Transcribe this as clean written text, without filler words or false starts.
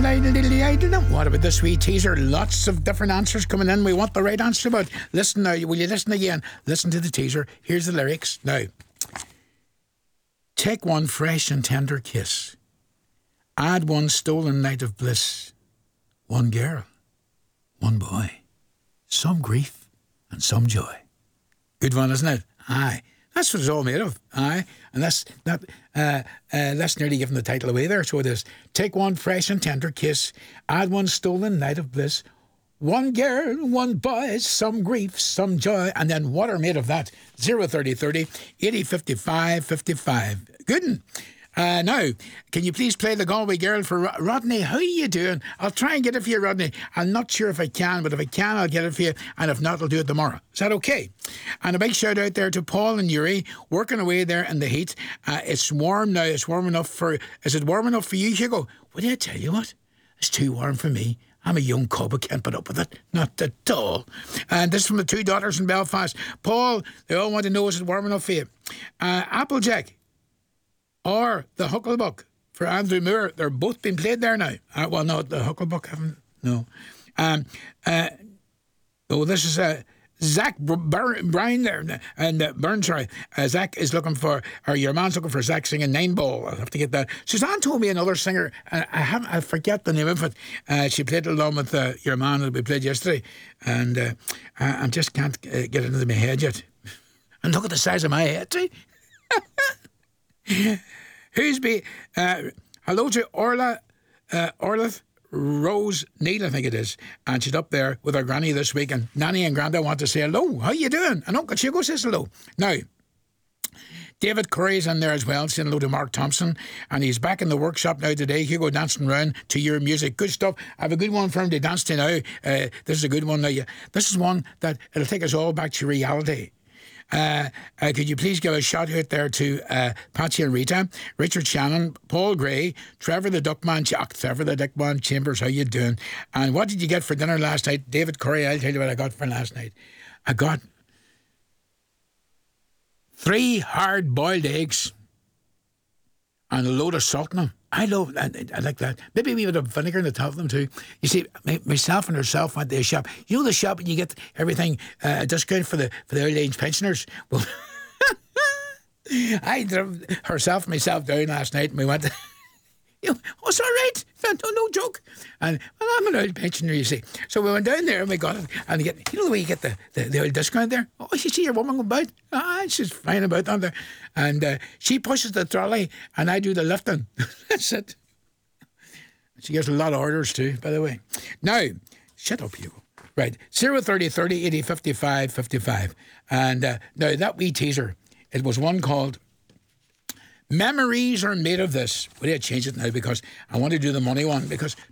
What about this wee teaser? Lots of different answers coming in. We want the right answer, but listen now. Will you listen again? Listen to the teaser. Here's the lyrics. Now, take one fresh and tender kiss. Add one stolen night of bliss. One girl, one boy. Some grief and some joy. Good one, isn't it? Aye. That's what it's all made of. Aye. And that's nearly giving the title away there. So it is. Take one fresh and tender kiss. Add one stolen night of bliss. One girl, one boy, some grief, some joy. And then what are made of that? 03030 80 55 55. Good one. Now, can you please play the Galway Girl for Rodney? How are you doing? I'll try and get it for you, Rodney. I'm not sure if I can, but if I can, I'll get it for you. And if not, I'll do it tomorrow. Is that okay? And a big shout out there to Paul and Yuri, working away there in the heat. It's warm now. It's warm enough for... Is it warm enough for you, Hugo? Well, I tell you what? It's too warm for me. I'm a young cub. I can't put up with it. Not at all. And this is from the two daughters in Belfast. Paul, they all want to know, is it warm enough for you? Applejack or the Hucklebuck for Andrew Moore. They're both being played there now. Well, no, the Hucklebuck haven't. No. This is Zach Bryan there. And Byrne, sorry. Zach is looking for, or your man's looking for Zach singing Nine Ball. I'll have to get that. Suzanne told me another singer. I forget the name of it. She played along with your man that we played yesterday. And I just can't get it into my head yet. And look at the size of my head, too. Hello to Orlath Rose Neal, I think it is, and she's up there with her granny this week, and Nanny and Granda want to say hello. How you doing? And Uncle Hugo says hello. Now, David Curry's in there as well, saying hello to Mark Thompson, and he's back in the workshop now today. Hugo dancing around to your music. Good stuff. I have a good one for him to dance to now. This is a good one now. This is one that it'll take us all back to reality. Could you please give a shout out there to Patsy and Rita, Richard Shannon, Paul Gray, Trevor the Duckman Chambers, how you doing? And what did you get for dinner last night? David Curry, I'll tell you what I got for last night. I got 3 hard-boiled eggs and a load of salt in them. I like that. Maybe we would have vinegar in the top of them too. You see, myself and herself went to a shop. You know the shop and you get everything a discount for the old age pensioners. Well, I drove herself and myself down last night, and we went. It's all right. No joke. And I'm an old pensioner, you see. So we went down there and we got it. And you know the way you get the old discount there? Oh, you see your woman going about? She's fine about that there. And she pushes the trolley and I do the lifting. That's it. She gets a lot of orders too, by the way. Now, shut up, you. Right. 03030 80 55 55. And now that wee teaser, it was one called Memories Are Made of This. Well, I change it now because I want to do the money one, because